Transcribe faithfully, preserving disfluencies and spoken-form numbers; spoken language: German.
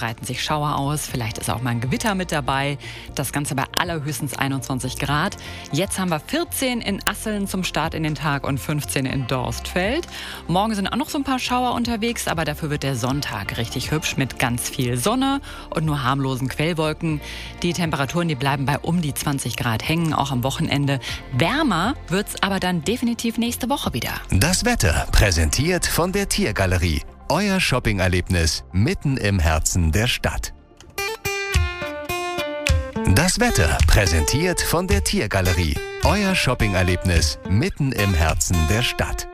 breiten sich Schauer aus, vielleicht ist auch mal ein Gewitter mit dabei. Das Ganze bei allerhöchstens einundzwanzig Grad. Jetzt haben wir vierzehn in Asseln zum Start in den Tag und fünfzehn in Dorstfeld. Morgen sind auch noch so ein paar Schauer unterwegs, aber dafür wird der Sonntag richtig hübsch mit ganz viel Sonne und nur harmlosen Quellwolken. Die Temperaturen, die bleiben bei um die zwanzig Grad hängen, auch am Wochenende. Wärmer wird's aber dann definitiv nächste Woche wieder. Das Wetter präsentiert von der Tiergalerie. Euer Shopping-Erlebnis mitten im Herzen der Stadt. Das Wetter präsentiert von der Tiergalerie. Euer Shopping-Erlebnis mitten im Herzen der Stadt.